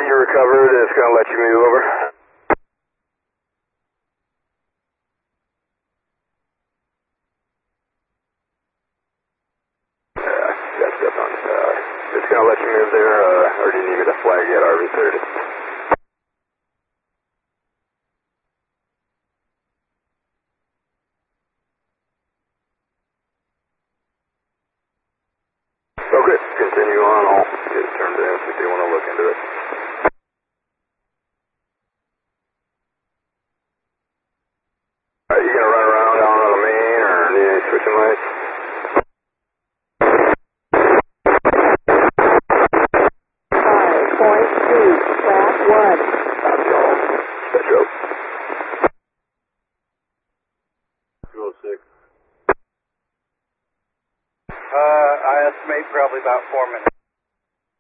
you recovered. It's going to let you move over. Got stuff on. It's going to let you move there, or do you need me to flag yet, RV30? Okay, continue on. I'll get it turned in if you want to look into it. You going to run around down on the main, or need any switching lights? 5.2, track 1. Copy all. Metro. 206. I estimate probably about 4 minutes.